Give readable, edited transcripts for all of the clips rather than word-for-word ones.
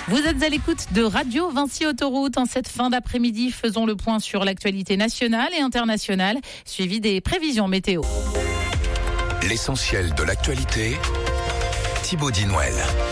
Vous êtes à l'écoute de Radio Vinci Autoroute. En cette fin d'après-midi, faisons le point sur l'actualité nationale et internationale, suivi des prévisions météo. L'essentiel de l'actualité, Thibaut Dinouel.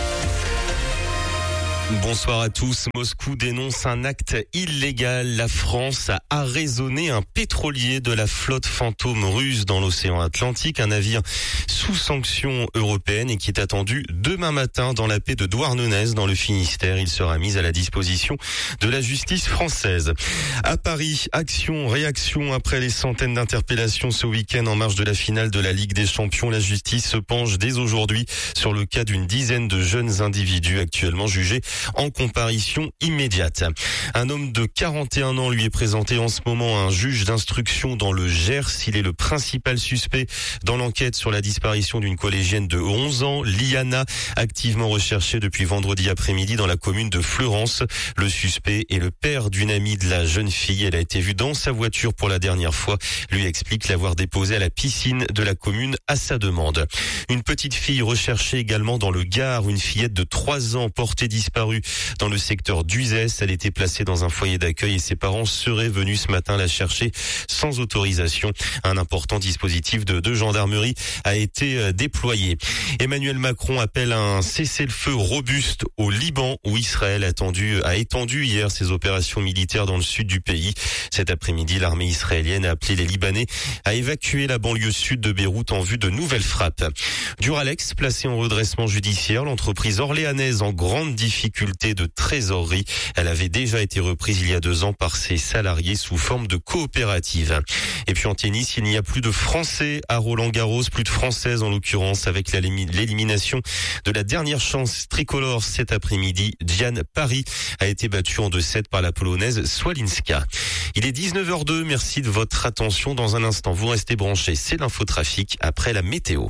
Bonsoir à tous. Moscou dénonce un acte illégal. La France a arraisonné un pétrolier de la flotte fantôme russe dans l'océan Atlantique, un navire sous sanctions européennes et qui est attendu demain matin dans la baie de Douarnenez dans le Finistère. Il sera mis à la disposition de la justice française. À Paris, réaction après les centaines d'interpellations ce week-end en marge de la finale de la Ligue des Champions. La justice se penche dès aujourd'hui sur le cas d'une dizaine de jeunes individus actuellement jugés en comparution immédiate. Un homme de 41 ans lui est présenté en ce moment à un juge d'instruction dans le Gers. Il est le principal suspect dans l'enquête sur la disparition d'une collégienne de 11 ans, Liana, activement recherchée depuis vendredi après-midi dans la commune de Fleurance. Le suspect est le père d'une amie de la jeune fille. Elle a été vue dans sa voiture pour la dernière fois. Lui explique l'avoir déposée à la piscine de la commune à sa demande. Une petite fille recherchée également dans le Gard, une fillette de 3 ans portée disparue dans le secteur d'Uzès. Elle était placée dans un foyer d'accueil et ses parents seraient venus ce matin la chercher sans autorisation. Un important dispositif de gendarmerie a été déployé. Emmanuel Macron appelle un cessez-le-feu robuste au Liban où Israël a étendu hier ses opérations militaires dans le sud du pays. Cet après-midi, l'armée israélienne a appelé les Libanais à évacuer la banlieue sud de Beyrouth en vue de nouvelles frappes. Duralex, placée en redressement judiciaire, l'entreprise orléanaise en grande difficulté de trésorerie. Elle avait déjà été reprise il y a 2 ans par ses salariés sous forme de coopérative. Et puis en tennis, il n'y a plus de Français à Roland-Garros, plus de Françaises en l'occurrence, avec l'élimination de la dernière chance tricolore cet après-midi. Diane Paris a été battue en 2-7 par la Polonaise Swalinska. Il est 19h02, merci de votre attention. Dans un instant, vous restez branchés, c'est l'infotrafic après la météo.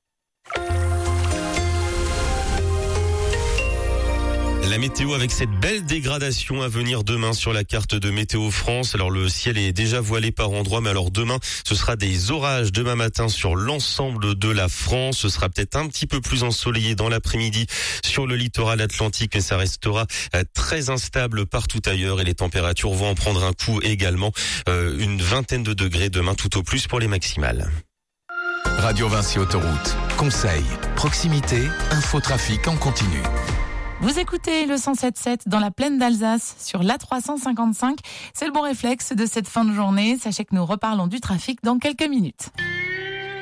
La météo avec cette belle dégradation à venir demain sur la carte de Météo France. Alors le ciel est déjà voilé par endroits, mais alors demain, ce sera des orages demain matin sur l'ensemble de la France. Ce sera peut-être un petit peu plus ensoleillé dans l'après-midi sur le littoral atlantique, mais ça restera très instable partout ailleurs et les températures vont en prendre un coup également. Une vingtaine de degrés demain tout au plus pour les maximales. Radio Vinci Autoroute. Conseils, proximité, infotrafic en continu. Vous écoutez le 107.7 dans la plaine d'Alsace sur l'A355. C'est le bon réflexe de cette fin de journée. Sachez que nous reparlons du trafic dans quelques minutes.